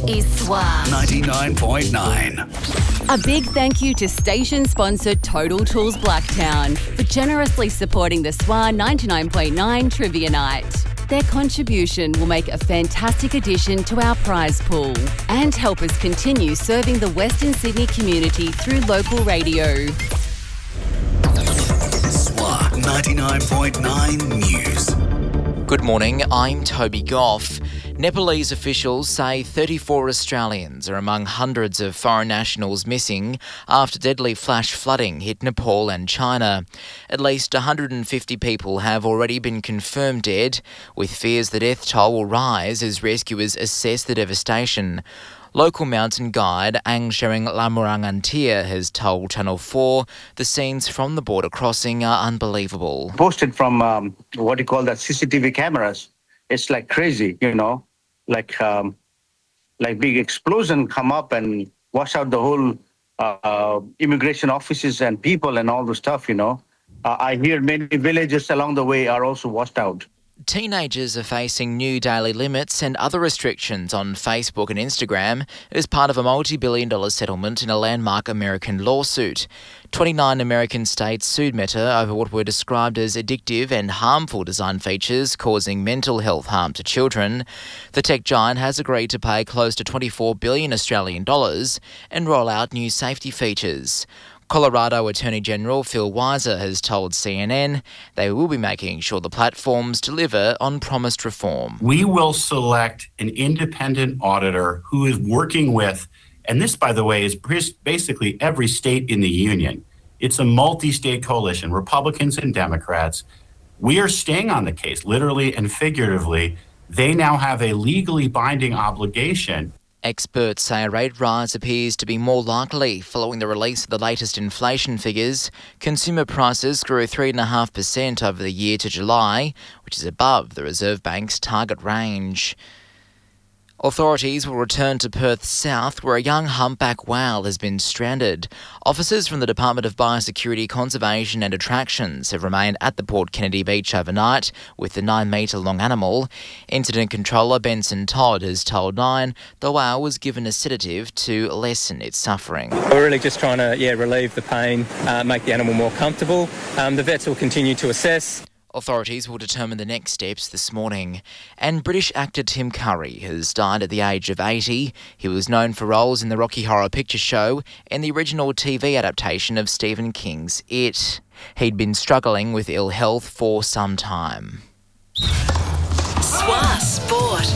is SWA 99.9. A big thank you to station sponsor Total Tools Blacktown for generously supporting the SWA 99.9 Trivia Night. Their contribution will make a fantastic addition to our prize pool and help us continue serving the Western Sydney community through local radio. SWA 99.9 News. Good morning, I'm Toby Goff. Nepalese officials say 34 Australians are among hundreds of foreign nationals missing after deadly flash flooding hit Nepal and China. At least 150 people have already been confirmed dead, with fears the death toll will rise as rescuers assess the devastation. Local mountain guide Ang Shereng Lamurangantia has told Channel 4 the scenes from the border crossing are unbelievable. Posted from what you call that CCTV cameras. It's like crazy, like big explosion come up and wash out the whole immigration offices and people and all the stuff, I hear many villages along the way are also washed out. Teenagers are facing new daily limits and other restrictions on Facebook and Instagram as part of a multi-billion-dollar settlement in a landmark American lawsuit. 29 American states sued Meta over what were described as addictive and harmful design features causing mental health harm to children. The tech giant has agreed to pay close to 24 billion Australian dollars and roll out new safety features. Colorado Attorney General Phil Weiser has told CNN they will be making sure the platforms deliver on promised reform. We will select an independent auditor who is working with, and this, by the way, is basically every state in the union. It's a multi-state coalition, Republicans and Democrats. We are staying on the case, literally and figuratively. They now have a legally binding obligation. Experts say a rate rise appears to be more likely following the release of the latest inflation figures. Consumer prices grew 3.5% over the year to July, which is above the Reserve Bank's target range. Authorities will return to Perth South, where a young humpback whale has been stranded. Officers from the Department of Biosecurity, Conservation and Attractions have remained at the Port Kennedy beach overnight with the 9-metre-long animal. Incident controller Benson Todd has told Nine the whale was given a sedative to lessen its suffering. We're really just trying to relieve the pain, make the animal more comfortable. The vets will continue to assess. Authorities will determine the next steps this morning. And British actor Tim Curry has died at the age of 80. He was known for roles in the Rocky Horror Picture Show and the original TV adaptation of Stephen King's It. He'd been struggling with ill health for some time. SWA Sport.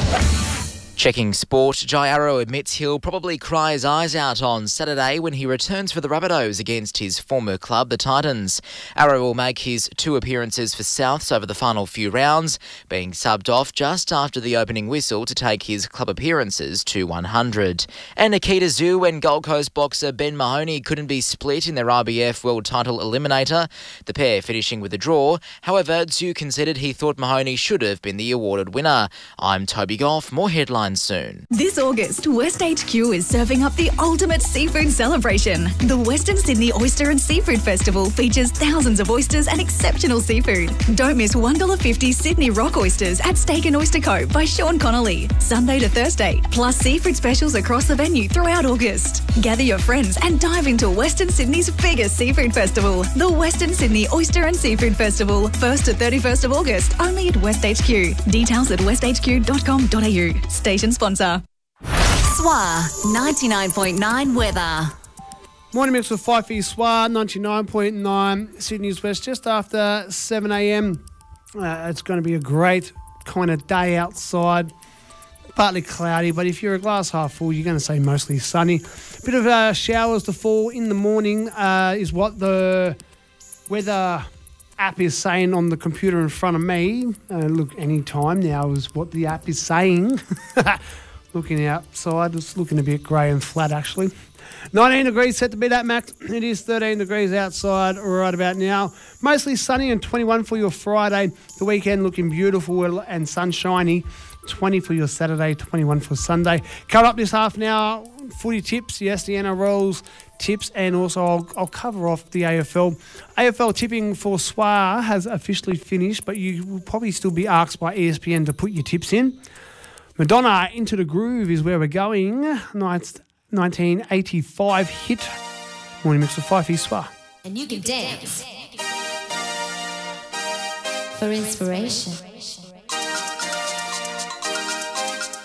Checking sport, Jai Arrow admits he'll probably cry his eyes out on Saturday when he returns for the Rabbitohs against his former club, the Titans. Arrow will make his 2 appearances for Souths over the final few rounds, being subbed off just after the opening whistle to take his club appearances to 100. And Nikita Zhu and Gold Coast boxer Ben Mahoney couldn't be split in their IBF World Title Eliminator, the pair finishing with a draw. However, Zhu conceded he thought Mahoney should have been the awarded winner. I'm Toby Goff, more headlines soon. This August, West HQ is serving up the ultimate seafood celebration. The Western Sydney Oyster and Seafood Festival features thousands of oysters and exceptional seafood. Don't miss $1.50 Sydney Rock Oysters at Steak and Oyster Co. by Sean Connolly, Sunday to Thursday, plus seafood specials across the venue throughout August. Gather your friends and dive into Western Sydney's biggest seafood festival, the Western Sydney Oyster and Seafood Festival, 1st to 31st of August, only at West HQ. Details at westhq.com.au. Station sponsor. SWA 99.9 weather. Morning mix with 5 for your SWA 99.9 Sydney's West just after 7 a.m. It's going to be a great kind of day outside. Partly cloudy, but if you're a glass half full, you're going to say mostly sunny. Bit of showers to fall in the morning is what the weather app is saying on the computer in front of me. Look, any time now is what the app is saying. Looking outside, it's looking a bit grey and flat actually. 19 degrees set to be that max. It is 13 degrees outside right about now. Mostly sunny and 21 for your Friday. The weekend looking beautiful and sunshiny. 20 for your Saturday, 21 for Sunday. Coming up this half an hour, footy tips, yes, the NRL's tips, and also I'll cover off the AFL. AFL tipping for SWA has officially finished, but you will probably still be asked by ESPN to put your tips in. Madonna, Into the Groove is where we're going. 1985 hit. Morning mix of Fife East Swa. And you can dance for inspiration.